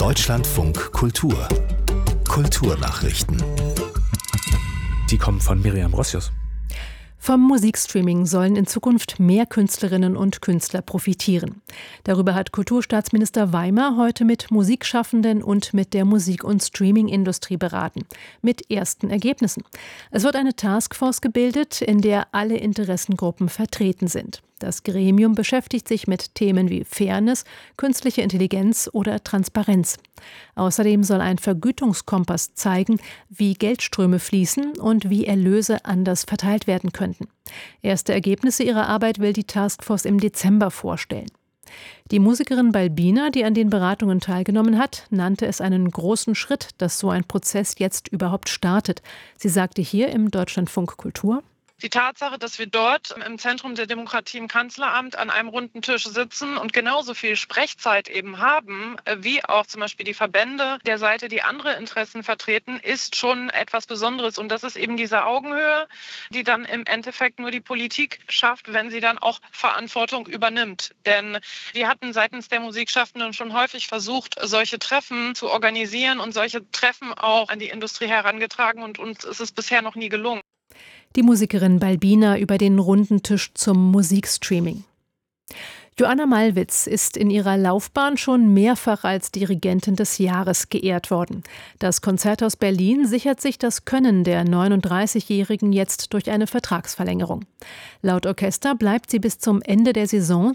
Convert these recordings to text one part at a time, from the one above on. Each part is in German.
Deutschlandfunk Kultur. Kulturnachrichten. Die kommen von Miriam Rossius. Vom Musikstreaming sollen in Zukunft mehr Künstlerinnen und Künstler profitieren. Darüber hat Kulturstaatsminister Weimer heute mit Musikschaffenden und mit der Musik- und Streaming-Industrie beraten. Mit ersten Ergebnissen. Es wird eine Taskforce gebildet, in der alle Interessengruppen vertreten sind. Das Gremium beschäftigt sich mit Themen wie Fairness, künstliche Intelligenz oder Transparenz. Außerdem soll ein Vergütungskompass zeigen, wie Geldströme fließen und wie Erlöse anders verteilt werden könnten. Erste Ergebnisse ihrer Arbeit will die Taskforce im Dezember vorstellen. Die Musikerin Balbina, die an den Beratungen teilgenommen hat, nannte es einen großen Schritt, dass so ein Prozess jetzt überhaupt startet. Sie sagte hier im Deutschlandfunk Kultur: Die Tatsache, dass wir dort im Zentrum der Demokratie im Kanzleramt an einem runden Tisch sitzen und genauso viel Sprechzeit eben haben, wie auch zum Beispiel die Verbände der Seite, die andere Interessen vertreten, ist schon etwas Besonderes. Und das ist eben diese Augenhöhe, die dann im Endeffekt nur die Politik schafft, wenn sie dann auch Verantwortung übernimmt. Denn wir hatten seitens der Musikschaffenden schon häufig versucht, solche Treffen zu organisieren und solche Treffen auch an die Industrie herangetragen. Und uns ist es bisher noch nie gelungen. Die Musikerin Balbina über den runden Tisch zum Musikstreaming. Joanna Malwitz ist in ihrer Laufbahn schon mehrfach als Dirigentin des Jahres geehrt worden. Das Konzerthaus Berlin sichert sich das Können der 39-Jährigen jetzt durch eine Vertragsverlängerung. Laut Orchester bleibt sie bis zum Ende der Saison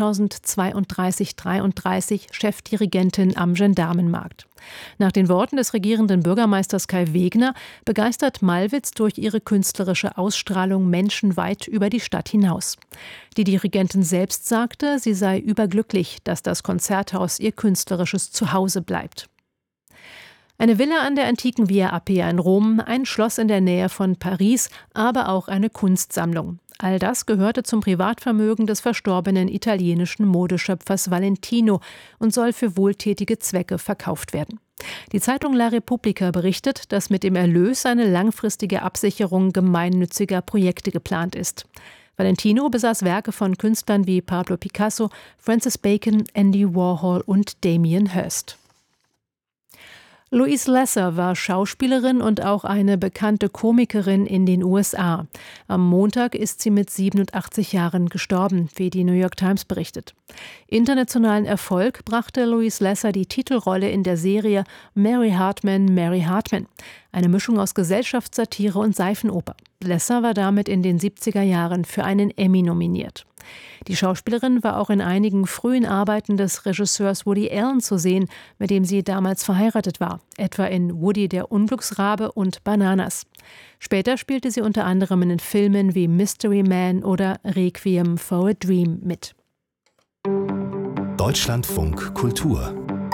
2032/33 Chefdirigentin am Gendarmenmarkt. Nach den Worten des regierenden Bürgermeisters Kai Wegner begeistert Malwitz durch ihre künstlerische Ausstrahlung Menschen weit über die Stadt hinaus. Die Dirigentin selbst sagte, sie sei überglücklich, dass das Konzerthaus ihr künstlerisches Zuhause bleibt. Eine Villa an der antiken Via Appia in Rom, ein Schloss in der Nähe von Paris, aber auch eine Kunstsammlung. All das gehörte zum Privatvermögen des verstorbenen italienischen Modeschöpfers Valentino und soll für wohltätige Zwecke verkauft werden. Die Zeitung La Repubblica berichtet, dass mit dem Erlös eine langfristige Absicherung gemeinnütziger Projekte geplant ist. Valentino besaß Werke von Künstlern wie Pablo Picasso, Francis Bacon, Andy Warhol und Damien Hirst. Louise Lasser war Schauspielerin und auch eine bekannte Komikerin in den USA. Am Montag ist sie mit 87 Jahren gestorben, wie die New York Times berichtet. Internationalen Erfolg brachte Louise Lasser die Titelrolle in der Serie Mary Hartman, Mary Hartman, eine Mischung aus Gesellschaftssatire und Seifenoper. Lasser war damit in den 70er Jahren für einen Emmy nominiert. Die Schauspielerin war auch in einigen frühen Arbeiten des Regisseurs Woody Allen zu sehen, mit dem sie damals verheiratet war, etwa in Woody der Unglücksrabe und Bananas. Später spielte sie unter anderem in Filmen wie Mystery Man oder Requiem for a Dream mit. Deutschlandfunk Kultur.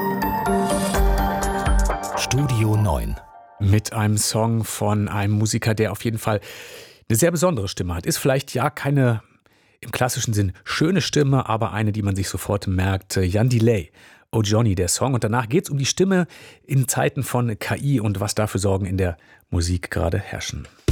Studio 9. Mit einem Song von einem Musiker, der auf jeden Fall eine sehr besondere Stimme hat. Ist vielleicht ja keine im klassischen Sinn schöne Stimme, aber eine, die man sich sofort merkt. Jan Delay, Oh Johnny, der Song. Und danach geht es um die Stimme in Zeiten von KI und was da für Sorgen in der Musik gerade herrschen.